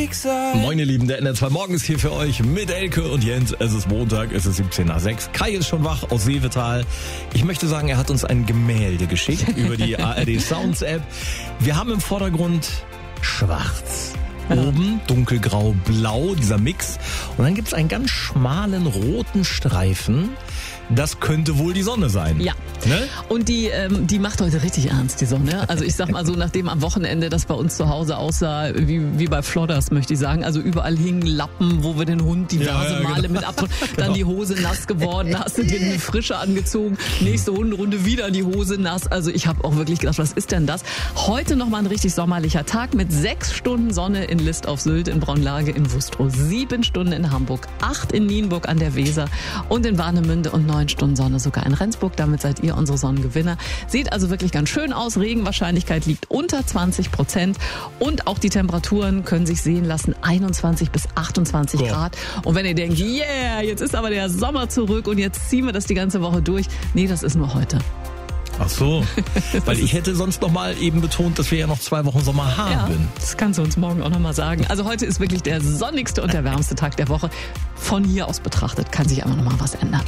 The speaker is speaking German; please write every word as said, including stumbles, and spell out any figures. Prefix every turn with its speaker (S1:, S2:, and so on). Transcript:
S1: Schicksal.
S2: Moin ihr Lieben, der N R zwei Morgen ist hier für euch mit Elke und Jens. Es ist Montag, es ist siebzehn nach sechs. Kai ist schon wach aus Seevetal. Ich möchte sagen, er hat uns ein Gemälde geschickt über die A R D Sounds App. Wir haben im Vordergrund schwarz. Oben dunkelgrau, blau, dieser Mix. Und dann gibt's einen ganz schmalen roten Streifen. Das könnte wohl die Sonne sein.
S3: Ja.
S2: Ne?
S3: Und die, ähm, die macht heute richtig ernst, die Sonne. Also ich sag mal so, nachdem am Wochenende das bei uns zu Hause aussah, wie, wie bei Flodders, möchte ich sagen. Also überall hingen Lappen, wo wir den Hund diverse
S2: ja, ja,
S3: Male
S2: genau.
S3: mit ab. Dann die Hose nass geworden, da hast du dir eine frische angezogen. Nächste Hunderunde wieder die Hose nass. Also ich habe auch wirklich gedacht, was ist denn das? Heute nochmal ein richtig sommerlicher Tag mit sechs Stunden Sonne in List auf Sylt, in Braunlage, in Wustrow, sieben Stunden in Hamburg, acht in Nienburg an der Weser und in Warnemünde und neun Stunden Sonne sogar in Rendsburg. Damit seid ihr unsere Sonnengewinner. Sieht also wirklich ganz schön aus. Regenwahrscheinlichkeit liegt unter zwanzig Prozent und auch die Temperaturen können sich sehen lassen. einundzwanzig bis achtundzwanzig
S2: Boah.
S3: Grad. Und wenn ihr denkt, yeah, jetzt ist aber der Sommer zurück und jetzt ziehen wir das die ganze Woche durch. Nee, das ist nur heute.
S2: Ach so, weil ich hätte sonst noch mal eben betont, dass wir ja noch zwei Wochen Sommer haben.
S3: Ja, das kannst du uns morgen auch nochmal sagen. Also heute ist wirklich der sonnigste und der wärmste Tag der Woche. Von hier aus betrachtet kann sich aber nochmal was ändern.